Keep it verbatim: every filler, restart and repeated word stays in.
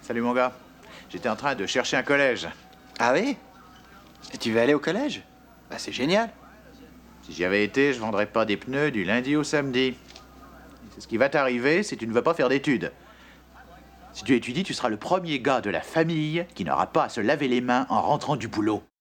Salut mon gars. J'étais en train de chercher un collège. Ah oui? Et tu veux aller au collège? Bah c'est génial. Si j'y avais été, je vendrais pas des pneus du lundi au samedi. C'est ce qui va t'arriver si tu ne veux pas faire d'études. Si tu étudies, tu seras le premier gars de la famille qui n'aura pas à se laver les mains en rentrant du boulot.